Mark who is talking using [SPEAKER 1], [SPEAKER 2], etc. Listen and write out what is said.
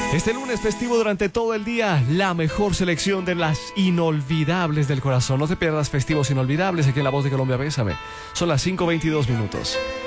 [SPEAKER 1] Este lunes festivo durante todo el día, la mejor selección de las inolvidables del corazón. No te pierdas festivos inolvidables aquí en La Voz de Colombia. Bésame. Son las 5:22 minutos.